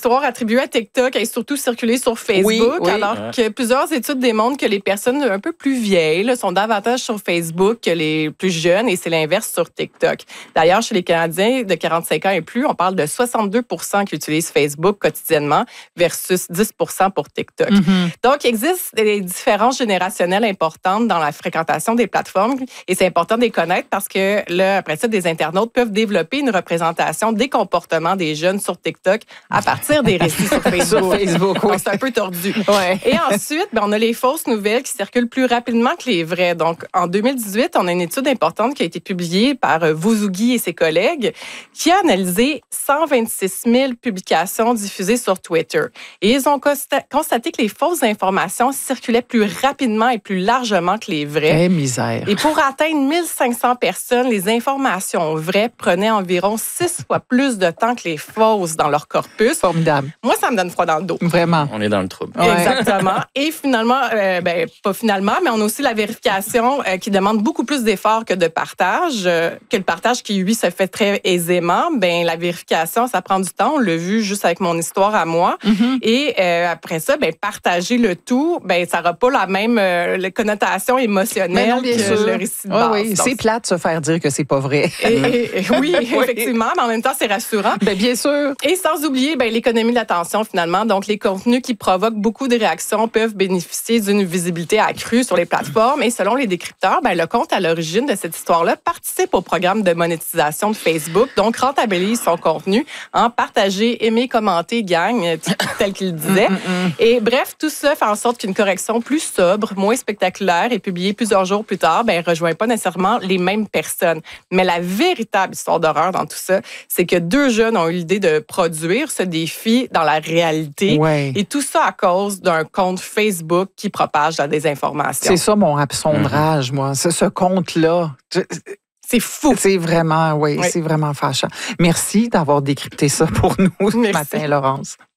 l'histoire attribuée à TikTok est surtout circulée sur Facebook, alors que plusieurs études démontrent que les personnes un peu plus vieilles là, sont davantage sur Facebook que les plus jeunes, et c'est l'inverse sur TikTok. D'ailleurs, chez les Canadiens de 45 ans et plus, on parle de 62% qui utilisent Facebook quotidiennement versus 10% pour TikTok. Donc, il existe des différences générationnelles importantes dans la fréquentation des plateformes, et c'est important de les connaître parce que là, après ça, des internautes peuvent développer une représentation des comportements des jeunes sur TikTok à partir des récits sur Facebook. Donc, c'est un peu tordu. Et ensuite, on a les fausses nouvelles qui circulent plus rapidement que les vraies. Donc, en 2018, on a une étude importante qui a été publiée par Vouzougui et ses collègues qui a analysé 126 000 publications diffusées sur Twitter. Et ils ont constaté que les fausses informations circulaient plus rapidement et plus largement que les vraies. Misère. Et pour atteindre 1500 personnes, les informations vraies prenaient environ 6 fois plus de temps que les fausses dans leur corpus. Formidable. Moi, ça me donne froid dans le dos. Vraiment. On est dans le trouble. Exactement. Et finalement, pas finalement, mais on a aussi la vérification qui demande beaucoup plus d'efforts que de partage, que le partage qui, lui, se fait très aisément. La vérification, ça prend du temps. On l'a vu juste avec mon histoire à moi. Et après ça, partager le tout, ça n'aura pas la même connotation émotionnelle que le récit de base. Oui, c'est plate de se faire dire que c'est pas vrai. Oui, effectivement, mais en même temps, c'est rassurant. Bien sûr. Et sans oublier l'économie de l'attention, finalement. Donc, les contenus qui provoquent beaucoup de réactions peuvent bénéficier d'une visibilité accrue sur les plateformes. Et selon les décrypteurs, le compte à l'origine de cette histoire-là participe au programme de monétisation de Facebook, donc rentabilise son contenu en partager, aimer, commenter, gagne, tel qu'il disait. Et bref, tout ça fait en sorte qu'une correction plus sobre, moins spectaculaire et publiée plusieurs jours plus tard, rejoint pas nécessairement les mêmes personnes. Mais la véritable histoire d'horreur dans tout ça, c'est que 2 jeunes ont eu l'idée de produire ce défi dans la réalité. Et tout ça à cause d'un compte Facebook qui propage la désinformation. C'est ça mon absondrage, moi. Ce compte-là. C'est fou. C'est vraiment, c'est vraiment fâchant. Merci d'avoir décrypté ça pour nous ce matin, Laurence.